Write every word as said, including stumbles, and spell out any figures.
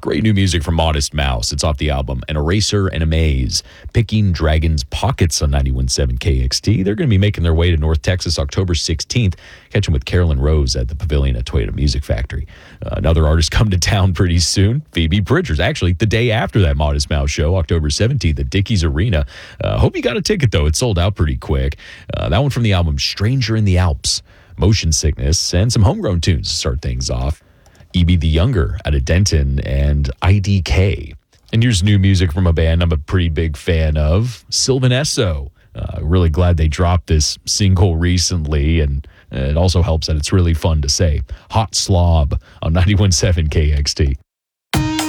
Great new music from Modest Mouse. It's off the album An Eraser and a Maze. Picking Dragons Pockets on ninety-one point seven K X T. They're going to be making their way to North Texas October sixteenth. Catch them with Carolyn Rose at the Pavilion at Toyota Music Factory. Uh, another artist come to town pretty soon, Phoebe Bridgers. Actually, the day after that Modest Mouse show, October seventeenth at Dickies Arena. Uh, hope you got a ticket, though. It sold out pretty quick. Uh, that one from the album Stranger in the Alps, Motion Sickness, and some homegrown tunes to start things off. E B the Younger out of Denton and I D K. And here's new music from a band I'm a pretty big fan of, Sylvan Esso. Uh, really glad they dropped this single recently, and it also helps that it's really fun to say. Hot Slob on ninety-one point seven K X T.